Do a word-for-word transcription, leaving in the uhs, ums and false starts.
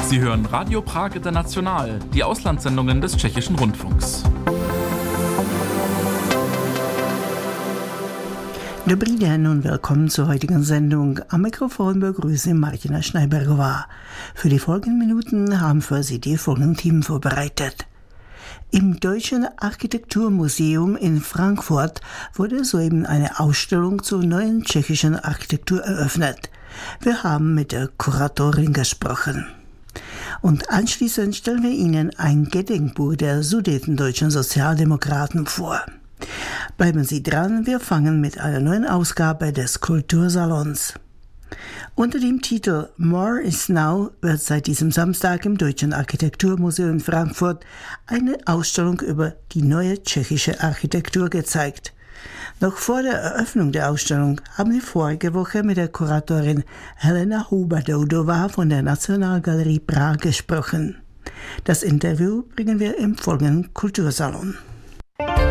Sie hören Radio Prag International, die Auslandssendungen des Tschechischen Rundfunks. Dobrý den und willkommen zur heutigen Sendung. Am Mikrofon begrüße Martina Schneibergová. Für die folgenden Minuten haben für Sie die folgenden Themen vorbereitet. Im Deutschen Architekturmuseum in Frankfurt wurde soeben eine Ausstellung zur neuen tschechischen Architektur eröffnet. Wir haben mit der Kuratorin gesprochen. Und anschließend stellen wir Ihnen ein Gedenkbuch der sudetendeutschen Sozialdemokraten vor. Bleiben Sie dran, wir fangen mit einer neuen Ausgabe des Kultursalons. Unter dem Titel More is Now wird seit diesem Samstag im Deutschen Architekturmuseum in Frankfurt eine Ausstellung über die neue tschechische Architektur gezeigt. Noch vor der Eröffnung der Ausstellung haben wir vorige Woche mit der Kuratorin Helena Houba-Doudová von der Nationalgalerie Prag gesprochen. Das Interview bringen wir im folgenden Kultursalon.